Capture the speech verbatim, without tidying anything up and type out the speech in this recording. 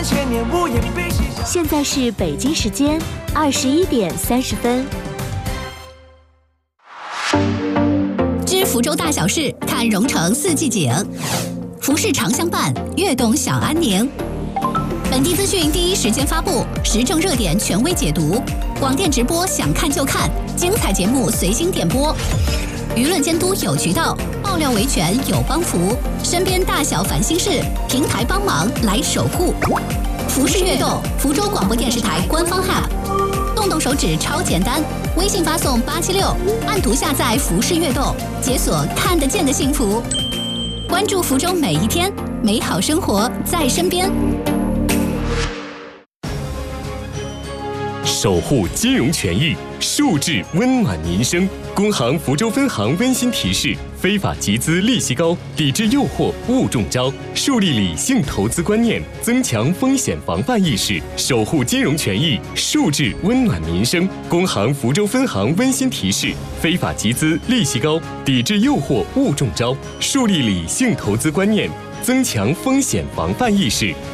万千年，无言必喜。 现在是北京时间二十一点三十分。 知福州大小事，看蓉城四季景。服饰常相伴，悦动享安宁。本地资讯第一时间发布，时政热点权威解读。广电直播，想看就看，精彩节目随心点播。舆论监督有渠道，爆料维权有帮扶。身边大小烦心事，平台帮忙来守护。服饰悦动，福州广播电视台官方 App， 动动手指超简单，微信发送八七六，按图下载服饰悦动，解锁看得见的幸福。关注福州每一天，美好生活在身边。 守护金融权益，数字温暖民生。工行福州分行温馨提示：非法集资利息高，抵制诱惑勿中招。树立理性投资观念，增强风险防范意识，守护金融权益，数字温暖民生。工行福州分行温馨提示：非法集资利息高，抵制诱惑勿中招。树立理性投资观念，增强风险防范意识，